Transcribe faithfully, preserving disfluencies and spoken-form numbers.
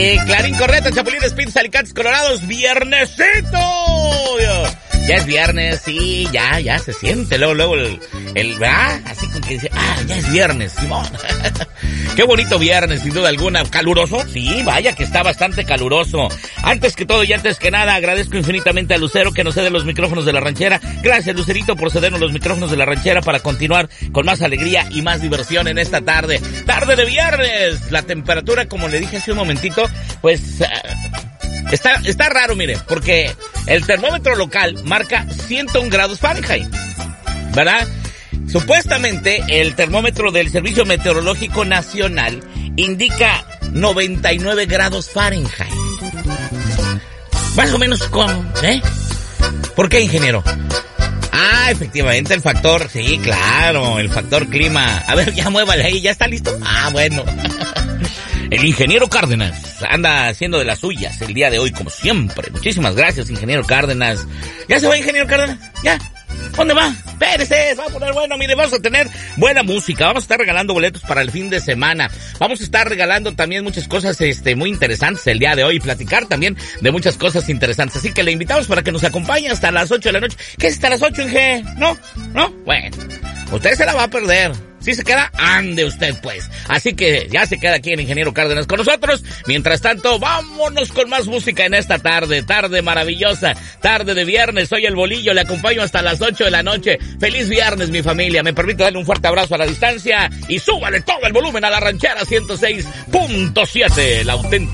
Eh, Clarín Correcto, Chapulines, Pintos, Alicantes, Colorados, viernesito. Ya es viernes, sí, ya, ya se siente. Luego, luego el, el ¿verdad? Así como que dice, ah, ya es viernes, Simón. Qué bonito viernes, sin duda alguna. ¿Caluroso? Sí, vaya que está bastante caluroso. Antes que todo y antes que nada, agradezco infinitamente a Lucero que nos cede los micrófonos de la ranchera. Gracias, Lucerito, por cedernos los micrófonos de la ranchera para continuar con más alegría y más diversión en esta tarde. Tarde de viernes. La temperatura, como le dije hace un momentito, pues Uh, Está, está raro, mire, porque el termómetro local marca ciento un grados Fahrenheit, ¿verdad? Supuestamente, el termómetro del Servicio Meteorológico Nacional indica noventa y nueve grados Fahrenheit. Más o menos como, ¿eh? ¿Por qué, ingeniero? Ah, efectivamente, el factor, sí, claro, el factor clima. A ver, ya muévale ahí, ¿ya está listo? Ah, bueno. El ingeniero Cárdenas anda haciendo de las suyas el día de hoy, como siempre. Muchísimas gracias, ingeniero Cárdenas. ¿Ya se va, ingeniero Cárdenas? ¿Ya? ¿Dónde va? Espérese, se va a poner bueno. Mire, vamos a tener buena música. Vamos a estar regalando boletos para el fin de semana. Vamos a estar regalando también muchas cosas este, muy interesantes el día de hoy. Platicar también de muchas cosas interesantes. Así que le invitamos para que nos acompañe hasta las ocho de la noche. ¿Qué es hasta las ocho, Inge? ¿No? ¿No? Bueno, usted se la va a perder. Si se queda, ande usted pues. Así que ya se queda aquí el ingeniero Cárdenas con nosotros. Mientras tanto, vámonos con más música en esta tarde. Tarde maravillosa, tarde de viernes. Soy el Bolillo, le acompaño hasta las ocho de la noche. Feliz viernes, mi familia. Me permite darle un fuerte abrazo a la distancia y súbale todo el volumen a la ranchera ciento seis punto siete, la auténtica.